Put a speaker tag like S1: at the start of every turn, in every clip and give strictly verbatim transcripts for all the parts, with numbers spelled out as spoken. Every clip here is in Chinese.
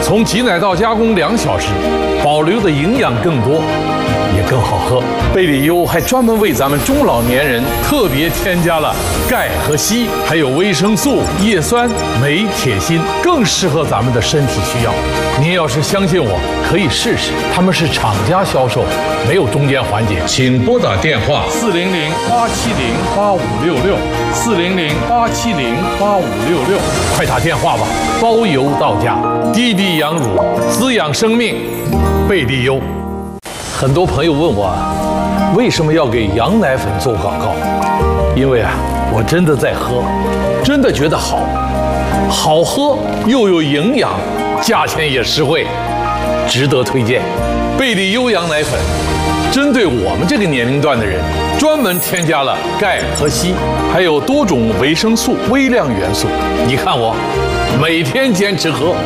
S1: 从挤奶到加工两小时，保留的营养更多，也更好喝。贝里优还专门为咱们中老年人特别添加了钙和硒，还有维生素、叶酸、镁、铁、锌，更适合咱们的身体需要。您要是相信我，可以试试。他们是厂家销售，没有中间环节。请拨打电话四零零八七零八五六六四零零八七零八五六六，快打电话吧，包邮到家。滴滴羊乳，滋养生命，贝利优。很多朋友问我，为什么要给羊奶粉做广告？因为啊，我真的在喝，真的觉得好，好喝又有营养，价钱也实惠，值得推荐。贝利优羊奶粉针对我们这个年龄段的人，专门添加了钙和硒，还有多种维生素、微量元素。你看我每天坚持喝。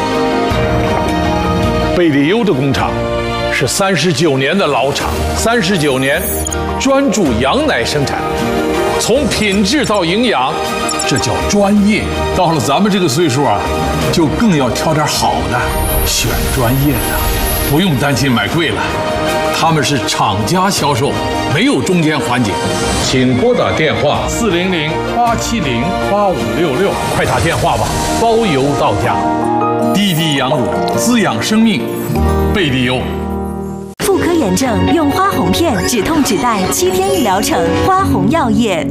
S1: 贝利优的工厂是三十九年的老厂，三十九年专注羊奶生产，从品质到营养，这叫专业。到了咱们这个岁数啊，就更要挑点好的，选专业的，不用担心买贵了。他们是厂家销售，没有中间环节。请拨打电话四零零八七零八五六六，快打电话吧，包邮到家。滴滴羊乳，滋养生命，贝利优。
S2: 妇科炎症用花红片止痛止带，七天一疗程，花红药业。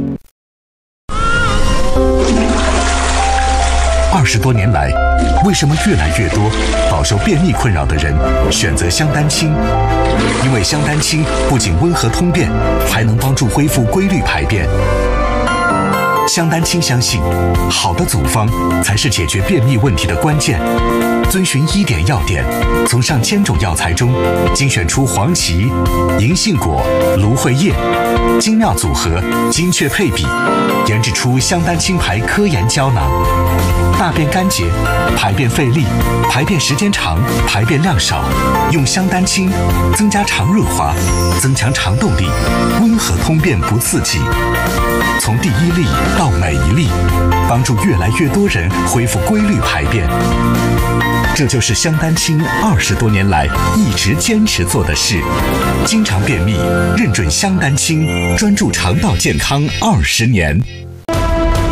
S3: 二十多年来，为什么越来越多饱受便秘困扰的人选择香丹清？因为香丹清不仅温和通便，还能帮助恢复规律排便。香丹清相信，好的组方才是解决便秘问题的关键。遵循医典药典，从上千种药材中精选出黄芪、银杏果、芦荟叶，精妙组合，精确配比，研制出香丹清牌科研胶囊。大便干结、排便费力、排便时间长、排便量少，用香丹清增加肠润滑，增强肠动力，温和通便不刺激。从第一粒到每一粒，帮助越来越多人恢复规律排便。这就是香丹清二十多年来一直坚持做的事。经常便秘，认准香丹清，专注肠道健康二十年。